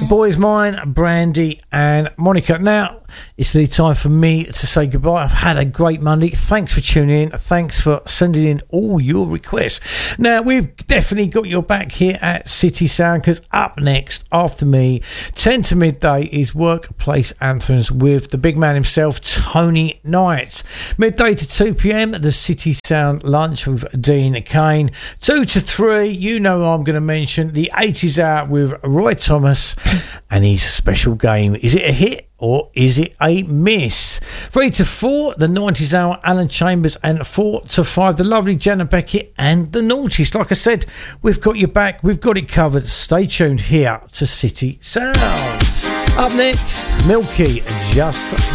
Boys Mine, Brandy and Monica. Now, it's the time for me to say goodbye. I've had a great Monday. Thanks for tuning in. Thanks for sending in all your requests. Now, we've definitely got your back here at City Sound, because up next, after me, 10 to midday, is Workplace Anthems with the big man himself, Tony Knight. Midday to 2 p.m, the City Sound lunch with Dean Kane. 2 to 3, you know I'm going to mention the 80s Hour with Roy Thomas and his special game. Is it a hit or is it a miss? 3 to 4, the 90s Hour, Alan Chambers, and 4 to 5, the lovely Janet Beckett and the Naughties. Like I said, we've got your back, we've got it covered. Stay tuned here to City Sound. Up next, Milky, Just